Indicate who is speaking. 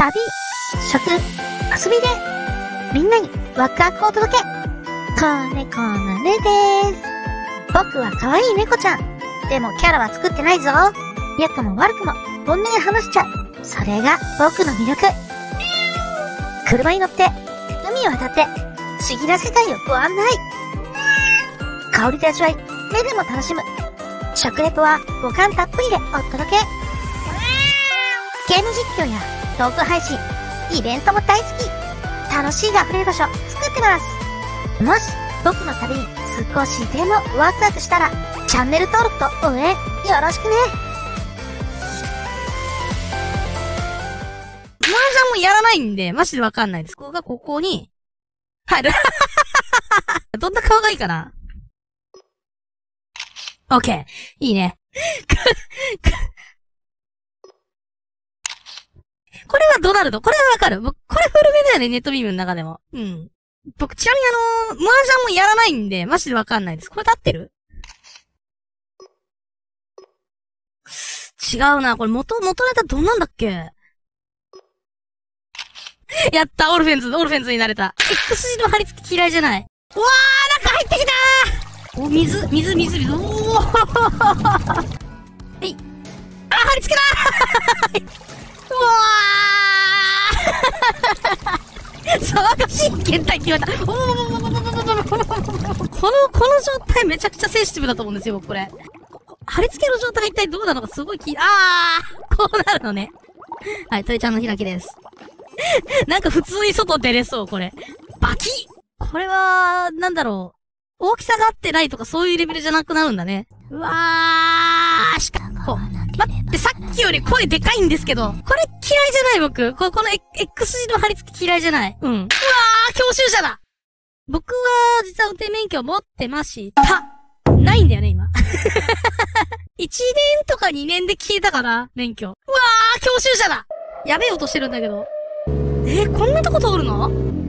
Speaker 1: 旅、食、遊びで、みんなにワクワクをお届け。子猫のねです。僕は可愛い猫ちゃん。でもキャラは作ってないぞ。良くも悪くも本音で話しちゃう。それが僕の魅力。車に乗って、海を渡って、不思議な世界をご案内。香りと味わい、目でも楽しむ。食レポは五感たっぷりでお届け。ゲーム実況やトーク配信、イベントも大好き。楽しいが溢れる場所作ってます。もし僕の旅に少しでもワクワクしたら、チャンネル登録と応援よろしくね。
Speaker 2: 麻雀もやらないんで、マジでわかんないです。ここに、入る。どんな顔がいいかな？ OK。いいね。これはドナルド。これはわかる。これ古めだよね、ネットビームの中でも。うん。僕、ちなみに麻雀もやらないんで、マジでわかんないです。これで合ってる？違うな。これ元ネタどんなんだっけ？やった、オルフェンズになれた。X 字の貼り付き嫌いじゃない。うわー、中入ってきたー。お、水。おー。はい。あ、貼り付けだー。うわー。騒がしい検体って言われた。この状態めちゃくちゃセンシティブだと思うんですよ、僕これ。貼り付けの状態が一体どうなのかすごいこうなるのね。はい、トイちゃんの開きです。なんか普通に外出れそう、これ。バキッ！これは、なんだろう。大きさが合ってないとかそういうレベルじゃなくなるんだね。うわー、待って、さっきより声でかいんですけど。これ嫌いじゃない僕。この X 字の貼り付き嫌いじゃない。うん。うわー、教習者だ！僕は、実は運転免許持ってました。ないんだよね、今。1年とか2年で消えたかな、免許。うわー、教習者だ！やべえ音してるんだけど。こんなとこ通るの？